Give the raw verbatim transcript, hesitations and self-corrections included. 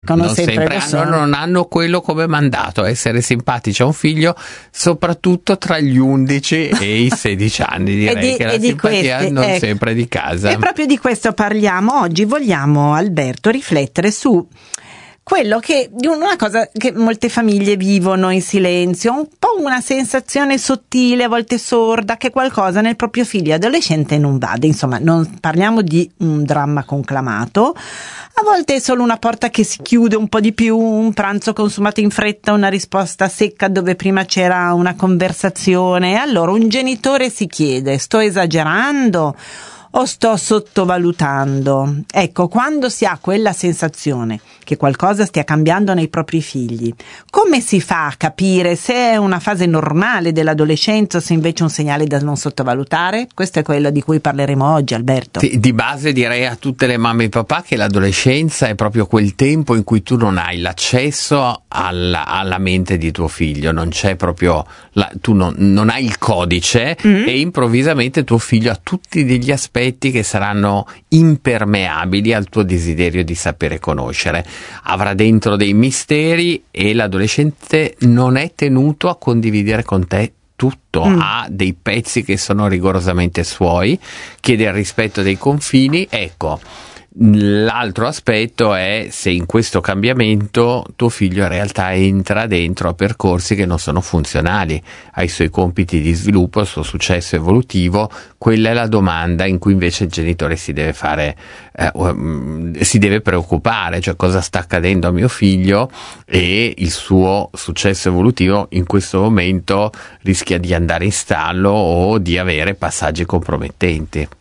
dicono, non sempre, sempre lo hanno, sono. non hanno quello come mandato, essere simpatici a un figlio, soprattutto tra gli undici e i sedici anni, direi di, che la di simpatia questi, non ecco, sempre è di casa. E proprio di questo parliamo oggi. Vogliamo, Alberto, riflettere su quello che, di una cosa che molte famiglie vivono in silenzio, un po' una sensazione sottile, a volte sorda, che qualcosa nel proprio figlio adolescente non vada. Insomma, non parliamo di un dramma conclamato, a volte è solo una porta che si chiude un po' di più, un pranzo consumato in fretta, una risposta secca dove prima c'era una conversazione. Allora un genitore si chiede: sto esagerando o sto sottovalutando? Ecco, quando si ha quella sensazione che qualcosa stia cambiando nei propri figli, come si fa a capire se è una fase normale dell'adolescenza o se invece è un segnale da non sottovalutare? Questo è quello di cui parleremo oggi, Alberto. Sì, di base direi a tutte le mamme e papà che l'adolescenza è proprio quel tempo in cui tu non hai l'accesso alla, alla mente di tuo figlio, non c'è proprio la, tu non, non hai il codice, mm. e improvvisamente tuo figlio ha tutti degli aspetti che saranno impermeabili al tuo desiderio di sapere conoscere. Avrà dentro dei misteri e l'adolescente non è tenuto a condividere con te tutto, mm. ha dei pezzi che sono rigorosamente suoi, chiede il rispetto dei confini. Ecco, l'altro aspetto è se in questo cambiamento tuo figlio in realtà entra dentro a percorsi che non sono funzionali ai suoi compiti di sviluppo, al suo successo evolutivo. Quella è la domanda in cui invece il genitore si deve fare, eh, si deve preoccupare, cioè cosa sta accadendo a mio figlio, e il suo successo evolutivo in questo momento rischia di andare in stallo o di avere passaggi compromettenti.